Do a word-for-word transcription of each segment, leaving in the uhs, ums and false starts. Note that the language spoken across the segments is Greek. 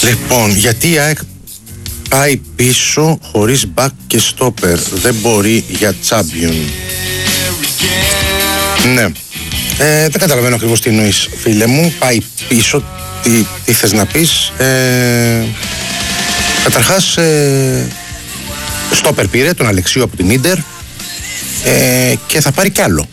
Λοιπόν, γιατί η ΑΕΚ πάει πίσω χωρίς back και stopper? Δεν μπορεί για champion. Ναι. Ε, δεν καταλαβαίνω ακριβώς τι εννοείς, φίλε μου. Πάει πίσω, τι, τι θες να πεις? Ε, καταρχάς, ε, στόπερ πήρε τον Αλεξίου από την Ίντερ ε, και θα πάρει κι άλλο.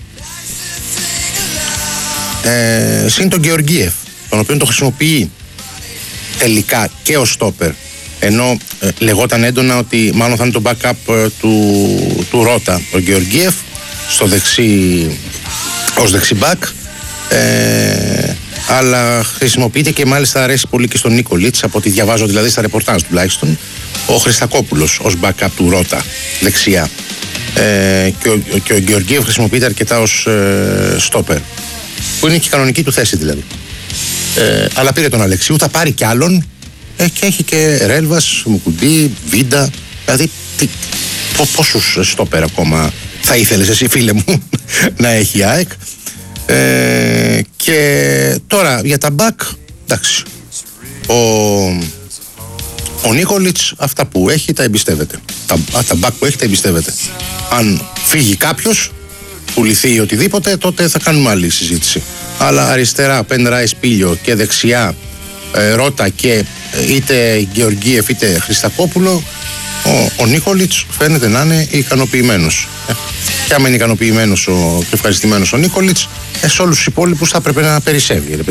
Ε, συν τον Γεωργίεφ, τον οποίο το χρησιμοποιεί τελικά και ο στόπερ, ενώ ε, λεγόταν έντονα ότι μάλλον θα είναι το backup ε, του, του Ρώτα ο Γεωργίεφ στο δεξί, ως δεξί back, ε, αλλά χρησιμοποιείται και μάλιστα αρέσει πολύ και στον Νίκολιτς, από ό,τι διαβάζω δηλαδή στα ρεπορτάζ τουλάχιστον, ο Χριστακόπουλος ως backup του Ρώτα δεξιά, ε, και, ο, και ο Γεωργίεφ χρησιμοποιείται αρκετά ως ε, στόπερ, που είναι και η κανονική του θέση δηλαδή. Ε, αλλά πήρε τον Αλεξίου, θα πάρει κι άλλον, ε, και έχει και Ρέλβας, Μουκουντή, Βίντα, δηλαδή τι, πο, πόσους στόπερ ακόμα θα ήθελες εσύ, φίλε μου, να έχει η ΑΕΚ? Ε, και τώρα για τα μπακ, εντάξει, ο, ο Νίκολιτς αυτά που έχει τα εμπιστεύεται, τα, τα μπακ που έχει τα εμπιστεύεται. Αν φύγει κάποιος, πουληθεί ή οτιδήποτε, τότε θα κάνουμε άλλη συζήτηση. Αλλά αριστερά Πεν Ράις Πίλιο και δεξιά ε, Ρώτα και ε, είτε Γεωργίεφ είτε Χριστακόπουλο, ο, ο Νίκολιτς φαίνεται να είναι ικανοποιημένος. Ε, και άμα είναι ικανοποιημένος ο, και ευχαριστημένος ο Νίκολιτς, ε, σε όλους τους υπόλοιπους θα έπρεπε να περισσεύει.